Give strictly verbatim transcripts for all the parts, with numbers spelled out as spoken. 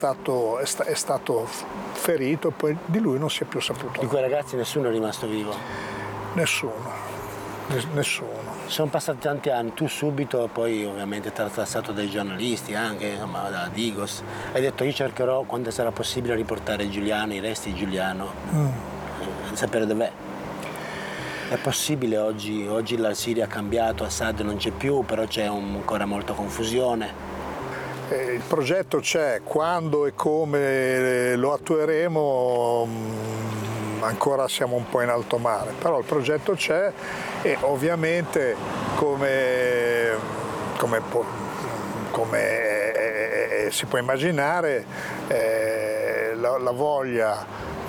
stato, è, sta, è stato ferito e poi di lui non si è più saputo. Di quei ragazzi nessuno è rimasto vivo? Nessuno, nessuno. Sono passati tanti anni, tu subito, poi ovviamente tartassato dai giornalisti, anche insomma, da Digos, hai detto io cercherò quando sarà possibile riportare Giuliano, i resti di Giuliano, mm. eh, sapere dov'è. È possibile oggi, oggi la Siria ha cambiato, Assad non c'è più, però c'è un, ancora molta confusione. Eh, il progetto c'è, quando e come lo attueremo mh, ancora siamo un po' in alto mare, però il progetto c'è e ovviamente come, come, come eh, si può immaginare eh, la, la voglia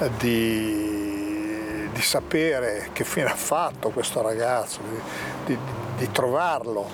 di, di sapere che fine ha fatto questo ragazzo, di, di, di trovarlo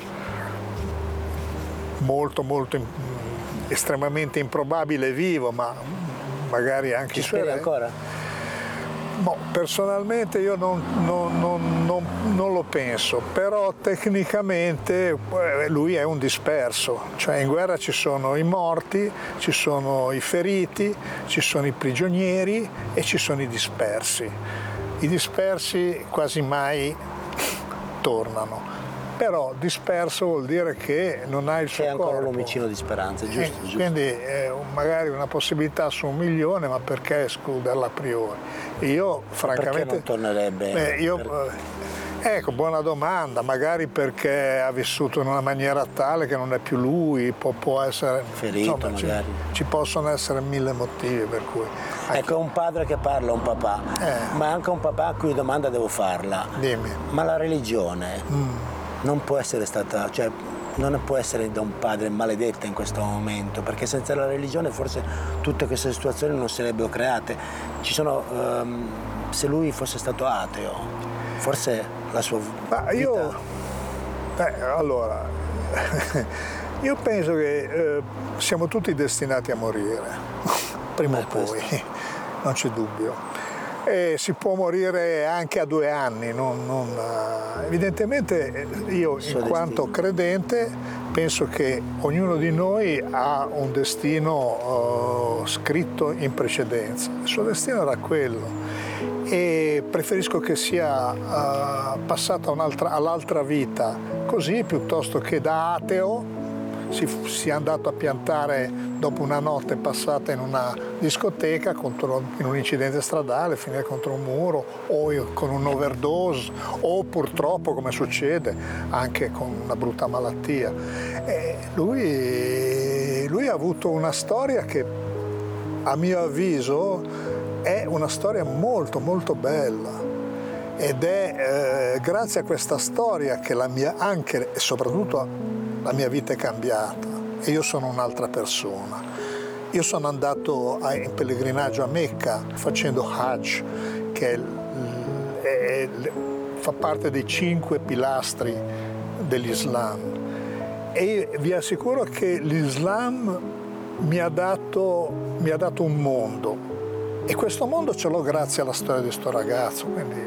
molto molto estremamente improbabile vivo, ma magari anche ci speri ancora? No, personalmente io non, non, non, non, non lo penso, però tecnicamente lui è un disperso, cioè in guerra ci sono i morti, ci sono i feriti, ci sono i prigionieri e ci sono i dispersi. I dispersi quasi mai tornano. Però disperso vuol dire che non ha il suo corpo. C'è ancora l'omicino di Speranza, giusto? Eh, giusto. Quindi eh, magari una possibilità su un milione, ma perché escluderla a priori? Io francamente... Perché non tornerebbe? Eh, io, per... eh, ecco, buona domanda, magari perché ha vissuto in una maniera tale che non è più lui, può, può essere... Ferito insomma, magari. Ci, ci possono essere mille motivi per cui... Ecco, un padre che parla, un papà, eh. ma anche un papà a cui domanda devo farla. Dimmi. Ma la religione... Mm. non può essere stata, cioè non può essere da un padre maledetta in questo momento, perché senza la religione forse tutte queste situazioni non sarebbero create. Ci sono, um, se lui fosse stato ateo, forse la sua Ma vita... io, eh, allora, io penso che eh, siamo tutti destinati a morire, prima o poi, non c'è dubbio. E si può morire anche a due anni, non, non, evidentemente io in quanto credente penso che ognuno di noi ha un destino uh, scritto in precedenza, il suo destino era quello e preferisco che sia uh, passata un'altra, all'altra vita così piuttosto che da ateo si sia andato a piantare dopo una notte passata in una discoteca contro, in un incidente stradale, finire contro un muro o con un overdose o purtroppo, come succede, anche con una brutta malattia. E lui, lui ha avuto una storia che a mio avviso è una storia molto molto bella ed è eh, grazie a questa storia che la mia, anche e soprattutto la mia vita è cambiata e io sono un'altra persona. Io sono andato a, in pellegrinaggio a Mecca facendo Hajj, che è, è, fa parte dei cinque pilastri dell'Islam. E vi assicuro che l'Islam mi ha dato, mi ha dato un mondo e questo mondo ce l'ho grazie alla storia di questo ragazzo. Quindi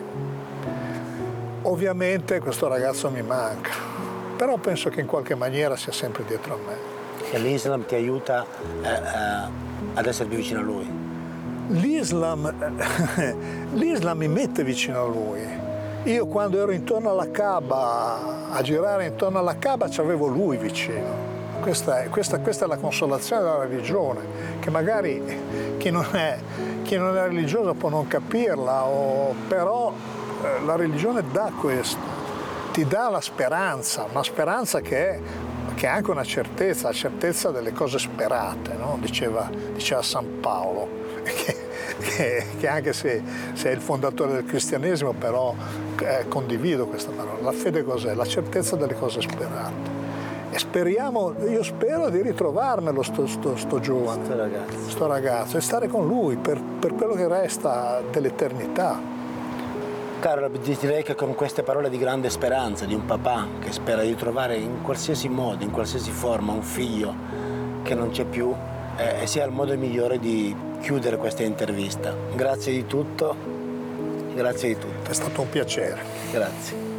ovviamente questo ragazzo mi manca. Però penso che in qualche maniera sia sempre dietro a me. E l'Islam ti aiuta eh, eh, ad essere più vicino a lui? L'Islam, l'Islam mi mette vicino a lui. Io quando ero intorno alla Kaaba, a girare intorno alla Kaaba, c'avevo lui vicino. Questa è, questa, questa è la consolazione della religione, che magari chi non è, chi non è religioso può non capirla, o, però eh, la religione dà questo. Ti dà la speranza, una speranza che è, che è anche una certezza, la certezza delle cose sperate, no? diceva, diceva San Paolo, che, che, che anche se, se è il fondatore del cristianesimo, però eh, condivido questa parola. La fede cos'è? La certezza delle cose sperate. E speriamo, io spero di ritrovarmelo sto, sto, sto giovane, sto ragazzo. sto ragazzo, e stare con lui per, per quello che resta dell'eternità. Carlo, direi che con queste parole di grande speranza, di un papà che spera di trovare in qualsiasi modo, in qualsiasi forma, un figlio che non c'è più, eh, sia il modo migliore di chiudere questa intervista. Grazie di tutto, grazie di tutto. È stato un piacere. Grazie.